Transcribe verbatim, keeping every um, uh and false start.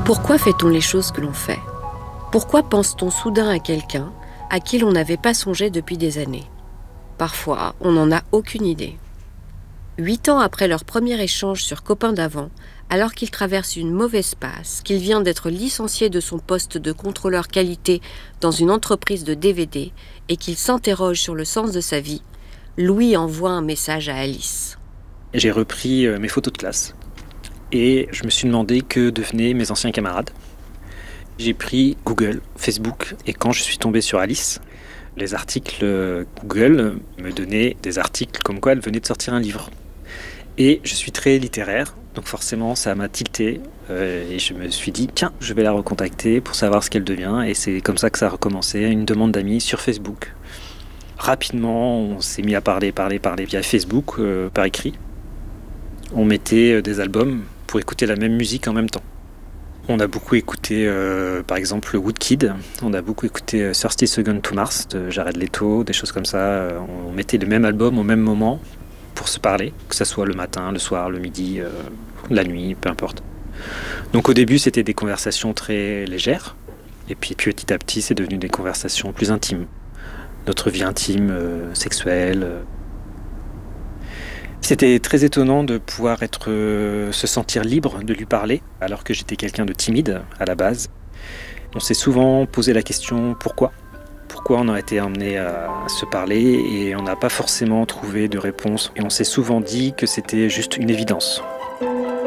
Pourquoi fait-on les choses que l'on fait ? Pourquoi pense-t-on soudain à quelqu'un à qui l'on n'avait pas songé depuis des années ? Parfois, on n'en a aucune idée. Huit ans après leur premier échange sur Copains d'avant, alors qu'il traverse une mauvaise passe, qu'il vient d'être licencié de son poste de contrôleur qualité dans une entreprise de D V D et qu'il s'interroge sur le sens de sa vie, Louis envoie un message à Alice. J'ai repris mes photos de classe et je me suis demandé que devenaient mes anciens camarades. J'ai pris Google, Facebook et quand je suis tombé sur Alice, les articles Google me donnaient des articles comme quoi elle venait de sortir un livre. Et je suis très littéraire, donc forcément ça m'a tilté euh, et je me suis dit tiens, je vais la recontacter pour savoir ce qu'elle devient et c'est comme ça que ça a recommencé, une demande d'amis sur Facebook. Rapidement, on s'est mis à parler, parler, parler via Facebook, euh, par écrit. On mettait des albums pour écouter la même musique en même temps. On a beaucoup écouté, euh, par exemple, Woodkid. On a beaucoup écouté euh, thirty Seconds to Mars de Jared Leto, des choses comme ça. On mettait le même album au même moment pour se parler, que ce soit le matin, le soir, le midi, euh, la nuit, peu importe. Donc au début, c'était des conversations très légères. Et puis petit à petit, c'est devenu des conversations plus intimes. Notre vie intime, euh, sexuelle. Euh. C'était très étonnant de pouvoir être, euh, se sentir libre de lui parler, alors que j'étais quelqu'un de timide à la base. On s'est souvent posé la question pourquoi ? Pourquoi on a été amené à se parler et on n'a pas forcément trouvé de réponse. Et on s'est souvent dit que c'était juste une évidence.